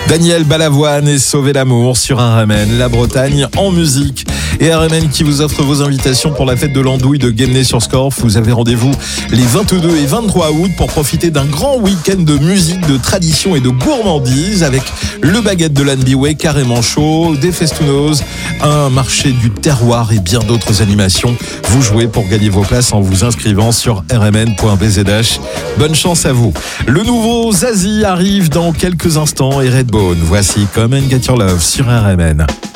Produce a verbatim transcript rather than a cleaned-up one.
Daniel Balavoine et Sauver l'amour sur R M N, la Bretagne en musique. Et R M N qui vous offre vos invitations pour la fête de l'Andouille de Guémené-sur-Scorff. Vous avez rendez-vous les vingt-deux et vingt-trois août pour profiter d'un grand week-end de musique, de tradition et de gourmandise avec le baguette de l'Anbiway carrément chaud, des festounos, un marché du terroir et bien d'autres animations. Vous jouez pour gagner vos places en vous inscrivant sur r m n point b z h. Bonne chance à vous. Le nouveau Zazie arrive dans quelques instants et Redbone. Voici Come and Get Your Love sur R M N.